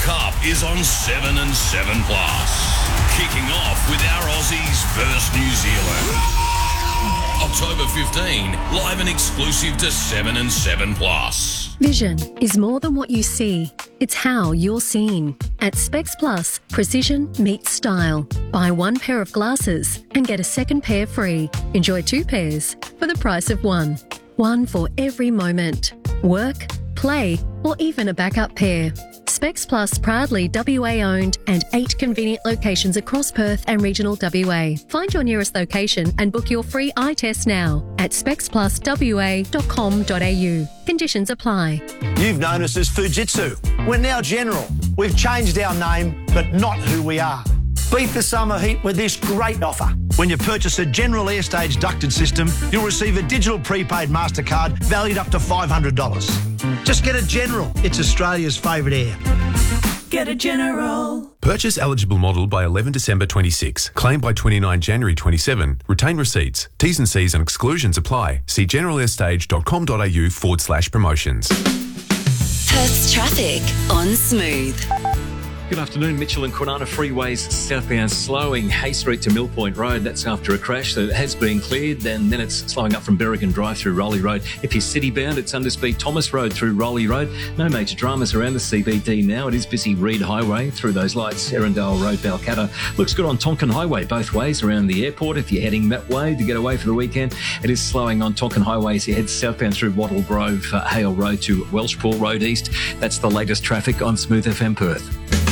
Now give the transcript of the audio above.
Cup is on 7 and 7 Plus. Kicking off with our Aussies versus New Zealand. October 15, live and exclusive to 7 and 7 Plus. Vision is more than what you see. It's how you're seen. At Specs Plus, precision meets style. Buy one pair of glasses and get a second pair free. Enjoy two pairs for the price of one. One for every moment. Work, play, or even a backup pair. Specs Plus proudly WA owned and 8 convenient locations across Perth and regional WA. Find your nearest location and book your free eye test now at specspluswa.com.au. Conditions apply. You've known us as Fujitsu. We're now General. We've changed our name, but not who we are. Beat the summer heat with this great offer. When you purchase a General Airstage ducted system, you'll receive a digital prepaid MasterCard valued up to $500. Just get a General. It's Australia's favourite air. Get a General. Purchase eligible model by 11 December 26. Claim by 29 January 27. Retain receipts. T's and C's and exclusions apply. See generalairstage.com.au/promotions. Perth's traffic on Smooth. Good afternoon. Mitchell and Kwinana freeways southbound slowing. Hay Street to Mill Point Road. That's after a crash that has been cleared, and then it's slowing up from Berrigan Drive through Rowley Road. If you're city bound, it's under speed Thomas Road through Rowley Road. No major dramas around the CBD now. It is busy Reed Highway through those lights. Erindale Road, Balcatta. Looks good on Tonkin Highway both ways around the airport. If you're heading that way to get away for the weekend, it is slowing on Tonkin Highway as you head southbound through Wattle Grove, Hale Road to Welshpool Road East. That's the latest traffic on Smooth FM Perth.